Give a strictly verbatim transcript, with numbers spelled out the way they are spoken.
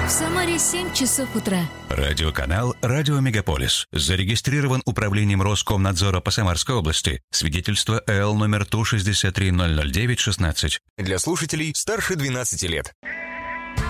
В Самаре семь часов утра. Радиоканал «Радио Мегаполис». Зарегистрирован управлением Роскомнадзора по Самарской области. Свидетельство эл номер Ту шестьдесят три ноль ноль девять шестнадцать. Для слушателей старше двенадцати лет.